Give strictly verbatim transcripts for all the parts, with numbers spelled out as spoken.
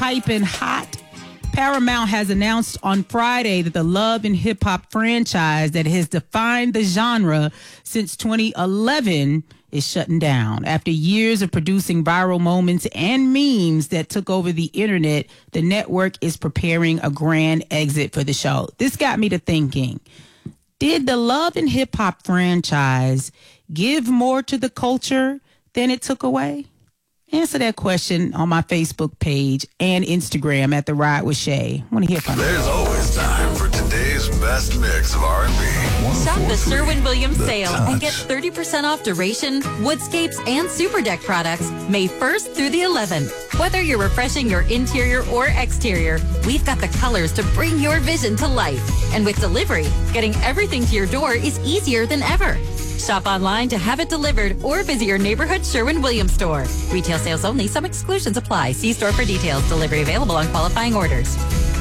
piping hot. Paramount has announced on Friday that the Love and Hip Hop franchise that has defined the genre since twenty eleven is shutting down. After years of producing viral moments and memes that took over the internet, the network is preparing a grand exit for the show. This got me to thinking, did the Love and Hip Hop franchise give more to the culture than it took away? Answer that question on my Facebook page and Instagram at The Ride with Shay. I want to hear from you. There's always time for today's best mix of R and B. Shop the Sherwin-Williams The sale touch. and get thirty percent off Duration, Woodscapes, and Super Deck products May first through the eleventh. Whether you're refreshing your interior or exterior, we've got the colors to bring your vision to life. And with delivery, getting everything to your door is easier than ever. Shop online to have it delivered or visit your neighborhood Sherwin-Williams store. Retail sales only. Some exclusions apply. See store for details. Delivery available on qualifying orders.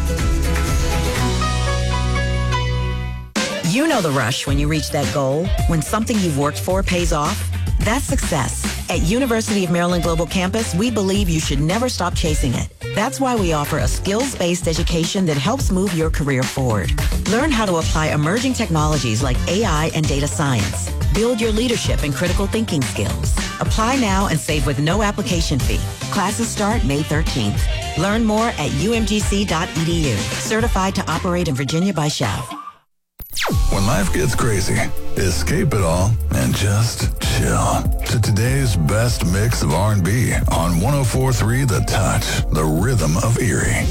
You know the rush when you reach that goal, when something you've worked for pays off. That's success. At University of Maryland Global Campus, we believe you should never stop chasing it. That's why we offer a skills-based education that helps move your career forward. Learn how to apply emerging technologies like A I and data science. Build your leadership and critical thinking skills. Apply now and save with no application fee. Classes start May thirteenth. Learn more at u m g c dot e d u. Certified to operate in Virginia by S H A V. When life gets crazy, escape it all and just chill to today's best mix of R and B on one oh four point three The Touch, the rhythm of Erie.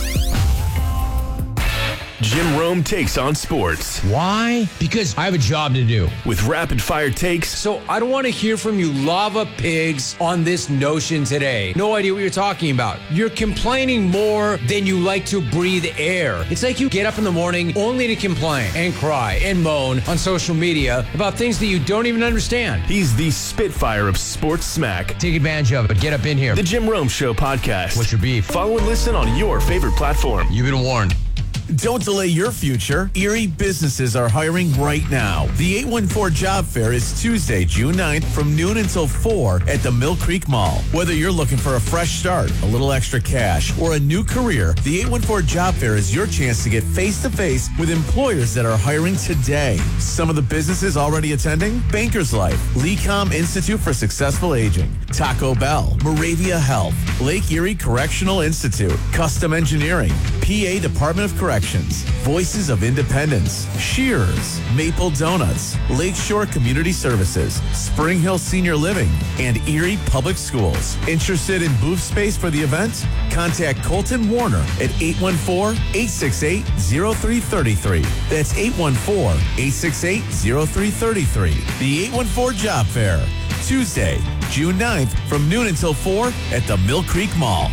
Jim Rome takes on sports Why? Because I have a job to do. with rapid-fire takes So I don't want to hear from you lava pigs on this notion today. No idea what you're talking about. You're complaining more than you like to breathe air. It's like you get up in the morning only to complain and cry and moan on social media about things that you don't even understand. He's the spitfire of sports smack. Take advantage of it. Get up in here. The Jim Rome Show podcast. What's your beef? Follow and listen on your favorite platform. You've been warned. Don't delay your future. Erie businesses are hiring right now. The eight one four Job Fair is Tuesday, June ninth from noon until four at the Mill Creek Mall. Whether you're looking for a fresh start, a little extra cash, or a new career, the eight one four Job Fair is your chance to get face-to-face with employers that are hiring today. Some of the businesses already attending: Bankers Life, Lecom Institute for Successful Aging, Taco Bell, Moravia Health, Lake Erie Correctional Institute, Custom Engineering, P A Department of Corrections, Voices of Independence, Shears, Maple Donuts, Lakeshore Community Services, Spring Hill Senior Living, and Erie Public Schools. Interested in booth space for the event? Contact Colton Warner at eight one four, eight six eight, zero three three three. That's eight one four, eight six eight, zero three three three. The eight one four Job Fair, Tuesday, June ninth from noon until four at the Mill Creek Mall.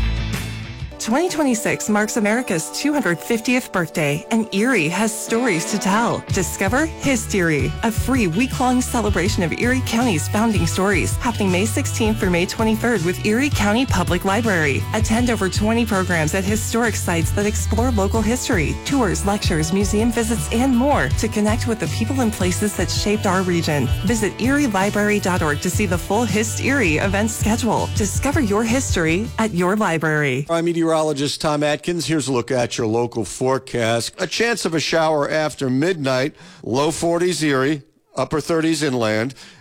twenty twenty-six marks America's two hundred fiftieth birthday, and Erie has stories to tell. Discover History, a free week-long celebration of Erie County's founding stories, happening May sixteenth through May twenty-third with Erie County Public Library. Attend over twenty programs at historic sites that explore local history, tours, lectures, museum visits, and more to connect with the people and places that shaped our region. Visit erie library dot org to see the full Hist Erie event schedule. Discover your history at your library. I'm meteorologist Tom Atkins. Here's a look at your local forecast. A chance of a shower after midnight. Low forties Erie, upper thirties inland.